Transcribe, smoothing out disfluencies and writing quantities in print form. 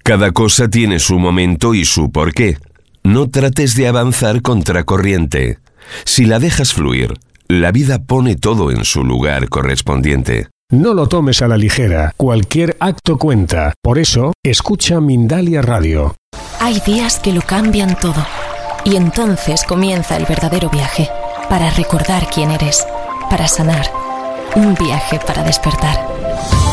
Cada cosa tiene su momento y su porqué. No trates de avanzar contracorriente. Si la dejas fluir, la vida pone todo en su lugar correspondiente. No lo tomes a la ligera. Cualquier acto cuenta. Por eso, escucha Mindalia Radio. Hay días que lo cambian todo. Y entonces comienza el verdadero viaje. Para recordar quién eres. Para sanar. Un viaje para despertar.